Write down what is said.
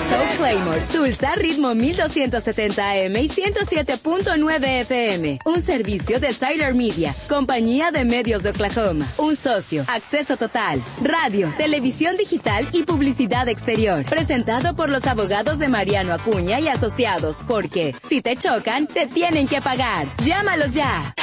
Soul Claymore, Tulsa, ritmo 1270 AM y 107.9 FM. Un servicio de Tyler Media, compañía de medios de Oklahoma. Un socio, acceso total, radio, televisión digital y publicidad exterior. Presentado por los abogados de Mariano Acuña y Asociados, porque si te chocan, te tienen que pagar. Llámalos ya.